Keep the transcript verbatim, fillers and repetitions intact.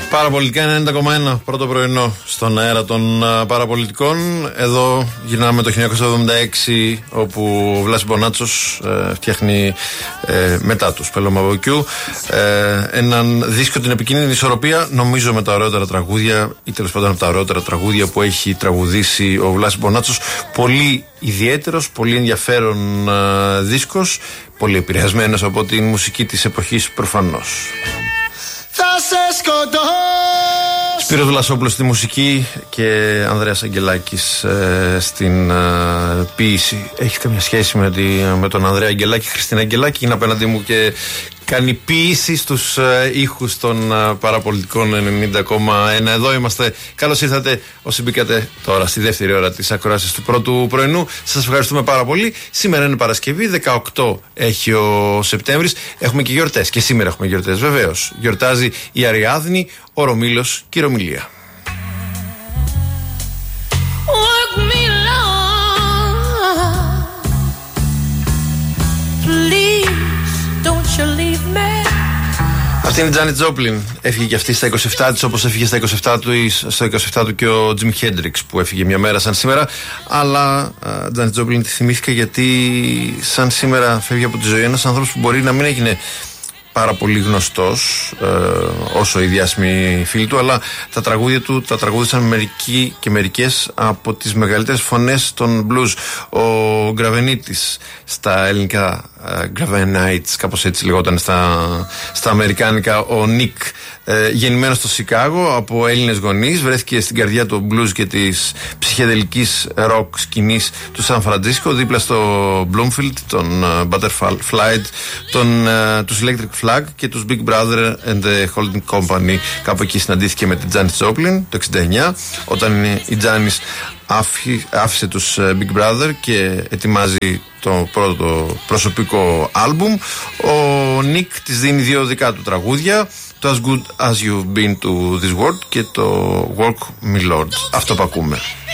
Παραπολιτικά ενενήντα κόμμα ένα, πρώτο πρωινό στον αέρα των uh, παραπολιτικών. Εδώ γυρνάμε το χίλια εννιακόσια εβδομήντα έξι, όπου ο Βλάσης Μπονάτσος ε, φτιάχνει ε, μετά του Πελωμαβοκιού ε, έναν δίσκο, την επικίνδυνη ισορροπία, νομίζω με τα ωραιότερα τραγούδια, ή τέλος πάντων από τα ωραιότερα τραγούδια που έχει τραγουδήσει ο Βλάσης Μπονάτσος. Πολύ ιδιαίτερος, πολύ ενδιαφέρον ε, δίσκος, πολύ επηρεασμένος από τη μουσική της εποχής προφανώς. Θα σε σκοτώσω. Σπύρος Βλασόπουλος στη μουσική και Ανδρέας Αγγελάκης ε, στην ε, ποίηση. Έχεις καμία σχέση με, τη, με τον Ανδρέα Αγγελάκη? Χριστίνα Αγγελάκη είναι απέναντί μου και κάνει ποίηση στους ε, ήχους των ε, παραπολιτικών ενενήντα κόμμα ένα. Εδώ είμαστε. Καλώς ήρθατε όσοι μπήκατε τώρα στη δεύτερη ώρα της ακρόασης του πρώτου πρωινού. Σας ευχαριστούμε πάρα πολύ. Σήμερα είναι Παρασκευή, δεκαοκτώ έχει ο Σεπτέμβρης. Έχουμε και γιορτές. Και σήμερα έχουμε γιορτές, βεβαίως. Γιορτάζει η Αριάδνη, ο Ρωμήλος και η Ρωμιλία. Αυτή είναι η Τζάνετ Τζόπλιν. Έφυγε και αυτή στα είκοσι επτά της, όπως έφυγε στα είκοσι επτά του, στο είκοσι επτά του και ο Τζιμ Χέντριξ, που έφυγε μια μέρα σαν σήμερα. Αλλά Τζάνετ Τζόπλιν τη θυμήθηκα γιατί σαν σήμερα φεύγει από τη ζωή ένας άνθρωπος που μπορεί να μην έγινε πάρα πολύ γνωστός ε, όσο οι διάσημοι φίλοι του, αλλά τα τραγούδια του τα τραγούδισαν μερικοί και μερικές από τις μεγαλύτερες φωνές των blues. Ο Γκραβενίτης στα ελληνικά, ε, Gravenites, κάπως έτσι λεγόταν στα, στα αμερικάνικα, ο Νικ, ε, γεννημένος στο Σικάγο από Έλληνες γονείς, βρέθηκε στην καρδιά του blues και της ψυχεδελικής rock σκηνής του Σαν Φραντζίσκο, δίπλα στο Bloomfield, τον uh, Butterfly, τον, uh, τους Electric Flag και τους Big Brother and the Holding Company. Κάπου εκεί συναντήθηκε με την Janis Joplin το εξήντα εννιά, όταν η Janis άφησε τους Big Brother και ετοιμάζει το πρώτο προσωπικό άλμπουμ. Ο Νικ της δίνει δύο δικά του τραγούδια, το As Good As You've Been to This World και το Walk Me Lord. Αυτό που ακούμε.